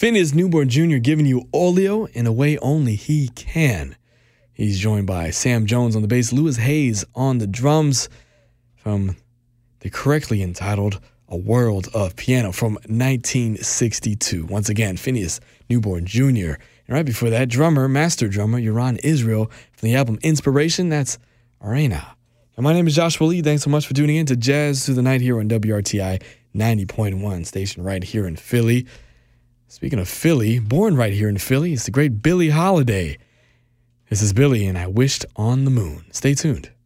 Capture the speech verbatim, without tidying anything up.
Phineas Newborn Junior giving you Oleo in a way only he can. He's joined by Sam Jones on the bass, Lewis Hayes on the drums from the correctly entitled A World of Piano from nineteen sixty-two. Once again, Phineas Newborn Junior And right before that, drummer, master drummer, Yaron Israel from the album Inspiration. That's Arena. And my name is Joshua Lee. Thanks so much for tuning in to Jazz Through the Night here on W R T I ninety point one, station right here in Philly. Speaking of Philly, born right here in Philly, it's the great Billie Holiday. This is Billie, and I Wished on the Moon. Stay tuned.